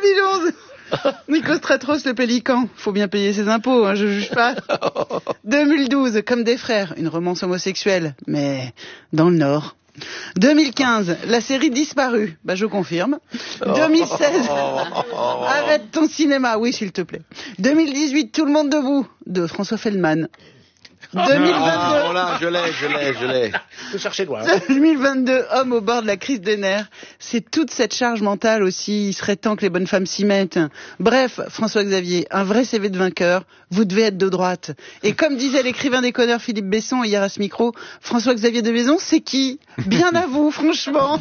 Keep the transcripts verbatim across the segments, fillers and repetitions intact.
deux mille onze. Nikos Stratros, le pélican. Faut bien payer ses impôts, hein, je juge pas. deux mille douze, Comme des frères, une romance homosexuelle, mais dans le Nord. deux mille quinze, la série Disparue. Bah, je confirme. deux mille seize, Arrête ton cinéma, oui, s'il te plaît. deux mille dix-huit, Tout le monde debout, de François Feldman. deux mille vingt-deux. Oh là, je l'ai, je l'ai, je l'ai. Faut chercher loin. deux mille vingt-deux, Homme au bord de la crise des nerfs. C'est toute cette charge mentale aussi. Il serait temps que les bonnes femmes s'y mettent. Bref, François-Xavier, un vrai C V de vainqueur. Vous devez être de droite. Et comme disait l'écrivain déconneur Philippe Besson hier à ce micro, François-Xavier de Maison, c'est qui? Bien à vous, franchement.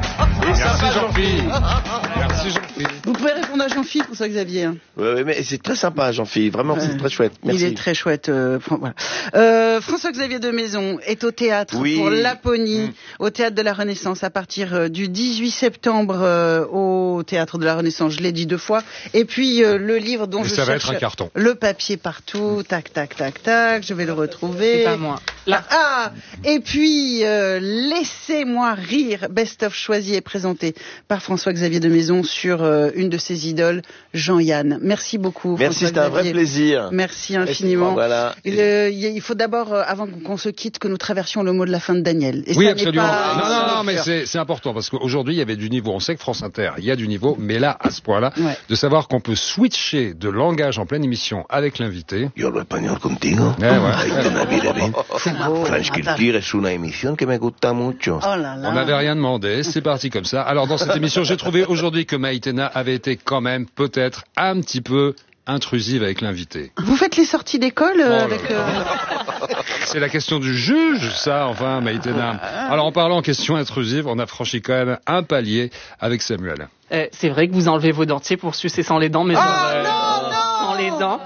Merci Jean-Philippe. Merci Jean-Philippe. Vous pouvez répondre à Jean-Philippe, François-Xavier. Oui, oui, mais c'est très sympa, Jean-Philippe. Vraiment, Ouais. c'est très chouette. Merci. Il est très chouette. Euh, Fran- voilà. euh, François-Xavier de Maison est au théâtre Oui. pour Laponie, Mmh. au Théâtre de la Renaissance, à partir euh, du dix-huit septembre euh, au Théâtre de la Renaissance, je l'ai dit deux fois. Et puis euh, le livre dont Et je ça va cherche être un carton. le papier partout, tac, tac, tac, tac, je vais le retrouver. C'est pas moi. Là. Ah, et puis euh, Laissez-moi rire, Best of choisi et présenté par François-Xavier de Maison sur euh, une de ses idoles, Jean-Yann. Merci beaucoup. Merci, c'était un vrai François-Xavier. plaisir. Merci infiniment. Voilà. Il, euh, il faut d'abord, euh, avant qu'on se quitte, que nous traversions le mot de la fin de Daniel. Et Oui, ça n'est absolument. pas- Non, non, non, mais c'est, c'est important parce qu'aujourd'hui, il y avait du niveau. On sait que France Inter, il y a du niveau, mais là, à ce point-là, Ouais. de savoir qu'on peut switcher de langage en pleine émission avec l'invité. Yo hablo español contigo. Eh, ouais. Ahí te la vida, ven. C'est beau. French Culture es una emisión que me gusta mucho. Oh là là. On n'avait rien demandé, c'est parti comme ça. Alors dans cette émission, j'ai trouvé aujourd'hui que Maïtena avait été quand même peut-être un petit peu intrusive avec l'invité. Vous faites les sorties d'école euh, Oh là avec. là. euh, C'est la question du juge, ça, enfin, Maïtena. Alors en parlant en question intrusive, on a franchi quand même un palier avec Samuel. Euh, c'est vrai que vous enlevez vos dentiers pour sucer sans les dents, mais Oh genre, euh, non, non sans les dents.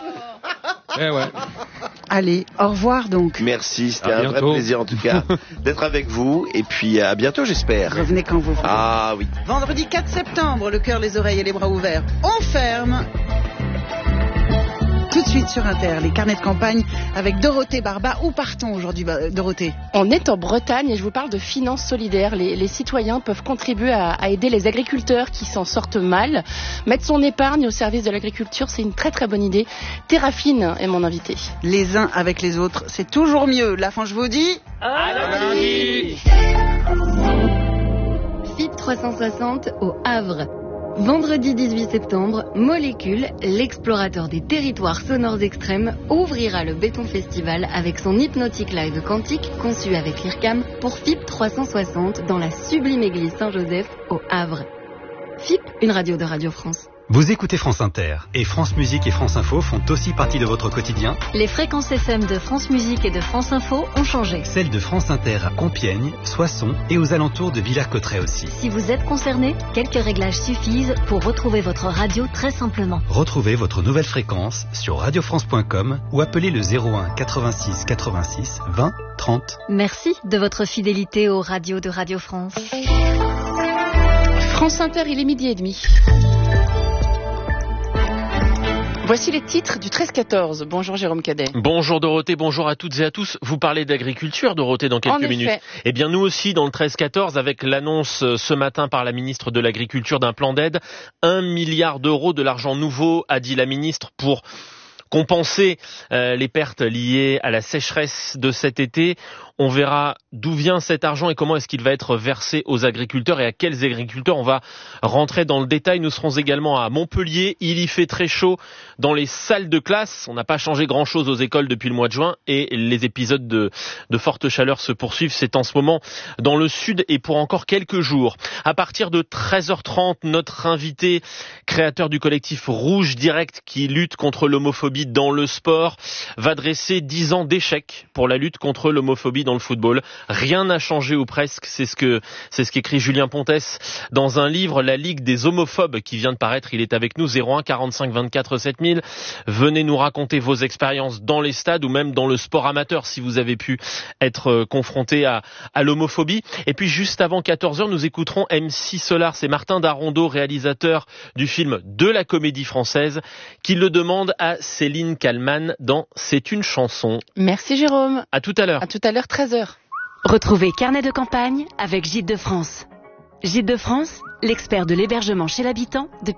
Eh ouais. Allez, au revoir donc. Merci, c'était À un vrai bientôt. plaisir en tout cas d'être avec vous. Et puis à bientôt, j'espère. Revenez quand vous voulez. Ah oui. Vendredi quatre septembre, le cœur, les oreilles et les bras ouverts. On ferme. Tout de suite sur Inter, les carnets de campagne avec Dorothée Barba. Où partons aujourd'hui, bah, Dorothée? On est en Bretagne et je vous parle de finances solidaires. Les, les citoyens peuvent contribuer à, à aider les agriculteurs qui s'en sortent mal. Mettre son épargne au service de l'agriculture, c'est une très très bonne idée. Terrafine est mon invité. Les uns avec les autres, c'est toujours mieux. La fin, je vous dis... F I P trois cent soixante au Havre. Vendredi dix-huit septembre, Molécule, l'explorateur des territoires sonores extrêmes, ouvrira le Béton Festival avec son hypnotique live quantique conçu avec l'I R C A M pour F I P trois cent soixante dans la sublime église Saint-Joseph au Havre. F I P, une radio de Radio France. Vous écoutez France Inter et France Musique et France Info font aussi partie de votre quotidien. Les fréquences F M de France Musique et de France Info ont changé. Celles de France Inter à Compiègne, Soissons et aux alentours de Villers-Cotterêts aussi. Si vous êtes concerné, quelques réglages suffisent pour retrouver votre radio très simplement. Retrouvez votre nouvelle fréquence sur radiofrance point com ou appelez le zéro un quatre-vingt-six quatre-vingt-six vingt trente. Merci de votre fidélité aux radios de Radio France. France Inter, il est midi et demi. Voici les titres du treize quatorze. Bonjour Jérôme Cadet. Bonjour Dorothée, bonjour à toutes et à tous. Vous parlez d'agriculture, Dorothée, dans quelques En effet. minutes. Eh bien, nous aussi, dans le treize quatorze, avec l'annonce euh, ce matin par la ministre de l'Agriculture d'un plan d'aide, un milliard d'euros de l'argent nouveau, a dit la ministre, pour compenser euh, les pertes liées à la sécheresse de cet été. On verra d'où vient cet argent et comment est-ce qu'il va être versé aux agriculteurs et à quels agriculteurs. On va rentrer dans le détail. Nous serons également à Montpellier. Il y fait très chaud dans les salles de classe. On n'a pas changé grand-chose aux écoles depuis le mois de juin et les épisodes de, de forte chaleur se poursuivent. C'est en ce moment dans le sud et pour encore quelques jours. À partir de treize heures trente, notre invité, créateur du collectif Rouge Direct qui lutte contre l'homophobie dans le sport, va dresser dix ans d'échec pour la lutte contre l'homophobie dans le football. Rien n'a changé ou presque, c'est ce que c'est ce qu'écrit Julien Pontès dans un livre, La Ligue des homophobes, qui vient de paraître. Il est avec nous, zéro un quarante-cinq vingt-quatre sept mille. Venez nous raconter vos expériences dans les stades ou même dans le sport amateur si vous avez pu être confronté à, à l'homophobie. Et puis juste avant quatorze heures, nous écouterons M C Solar. C'est Martin Darondeau, réalisateur du film de la Comédie Française, qui le demande à Céline Kallmann dans C'est une chanson. Merci Jérôme. À tout à l'heure. À tout à l'heure, treize heures. Retrouvez Carnet de campagne avec Gîtes de France. Gîtes de France, l'expert de l'hébergement chez l'habitant depuis